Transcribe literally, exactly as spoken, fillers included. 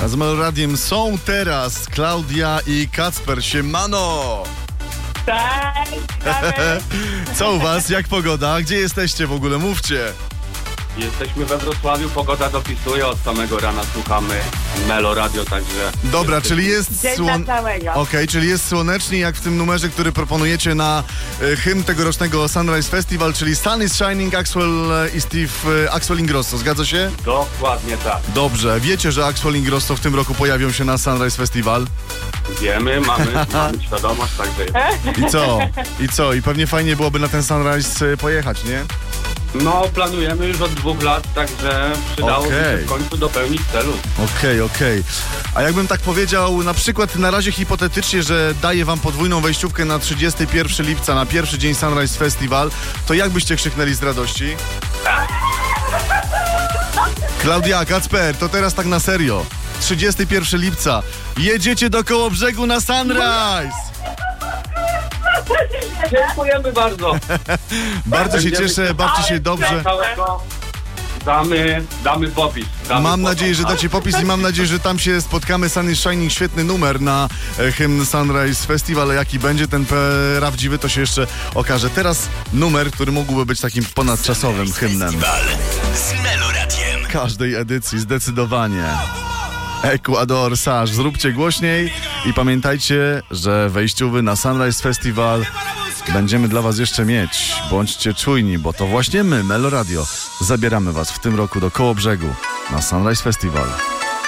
Z Meloradiem są teraz Klaudia i Kacper. Siemano! Cześć! Witamy. Co u was? Jak pogoda? Gdzie jesteście w ogóle? Mówcie. Jesteśmy we Wrocławiu, pogoda dopisuje, od samego rana słuchamy Melo Radio, także... Dobra, czyli jest Dzień słon... dla całego. Okej, czyli jest słonecznie jak w tym numerze, który proponujecie na e, hymn tegorocznego Sunrise Festival, czyli Sun is Shining, Axwell e, i Steve, e, Axwell Ingrosso, zgadza się? Dokładnie tak. Dobrze, wiecie, że Axwell Ingrosso w tym roku pojawią się na Sunrise Festival? Wiemy, mamy, mamy świadomość, także... I co? I co? I pewnie fajnie byłoby na ten Sunrise e, pojechać, nie? No, planujemy już od dwóch lat, także przydałoby Okej. się w końcu dopełnić celu. Okej, okej. A jakbym tak powiedział, na przykład na razie hipotetycznie, że daję wam podwójną wejściówkę na trzydziestego pierwszego lipca, na pierwszy dzień Sunrise Festival, to jak byście krzyknęli z radości? Klaudia, Kacper, to teraz tak na serio. trzydziestego pierwszego lipca jedziecie do Kołobrzegu na Sunrise! Dziękujemy bardzo. Bardzo się Będziemy cieszę, bawcie się dobrze. Całego damy, damy popis. Damy Mam popis. nadzieję, że dacie popis i mam nadzieję, że tam się spotkamy. Sun is Shining, świetny numer na e, hymn Sunrise Festival. A jaki będzie ten prawdziwy, to się jeszcze okaże. Teraz numer, który mógłby być takim ponadczasowym hymnem Festiwal z Meloradiem. każdej edycji, zdecydowanie. Ecuador, Sasz, zróbcie głośniej i pamiętajcie, że wejściowy na Sunrise Festival będziemy dla was jeszcze mieć. Bądźcie czujni, bo to właśnie my, Melo Radio, zabieramy was w tym roku do Kołobrzegu na Sunrise Festival.